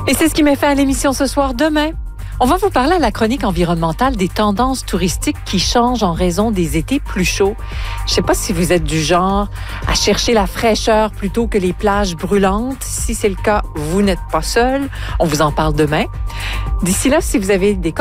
Et c'est ce qui met fin à l'émission ce soir. Demain, on va vous parler à la chronique environnementale des tendances touristiques qui changent en raison des étés plus chauds. Je ne sais pas si vous êtes du genre à chercher la fraîcheur plutôt que les plages brûlantes. Si c'est le cas, vous n'êtes pas seul. On vous en parle demain. D'ici là, si vous avez des